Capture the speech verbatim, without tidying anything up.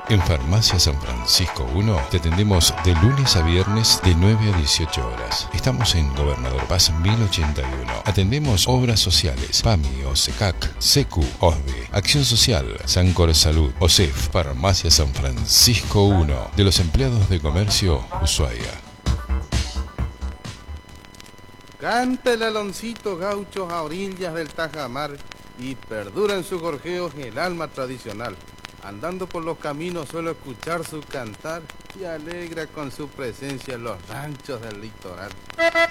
En Farmacia San Francisco uno te atendemos de lunes a viernes de nueve a dieciocho horas. Estamos en Gobernador Paz mil ochenta y uno. Atendemos obras sociales, PAMI, OSECAC, SECU, OSDE, Acción Social, Sancor Salud, OSEF. Farmacia San Francisco uno, de los empleados de comercio, Ushuaia. Canta el aloncito gauchos a orillas del Tajamar y perdura en sus gorjeos el alma tradicional. Andando por los caminos suelo escuchar su cantar y alegra con su presencia los ranchos del litoral.